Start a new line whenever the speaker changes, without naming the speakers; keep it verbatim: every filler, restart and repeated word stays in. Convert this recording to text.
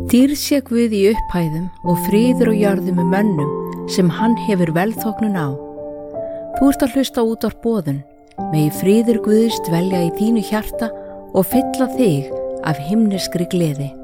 Dýrð sé Guð í upphæðum og friður og jörðu með mönnum sem hann hefur velþóknun á. Þú ert að hlusta út á boðun, megi friður Guðs dvelja í þínu hjarta og fylla þig af himneskri gleði.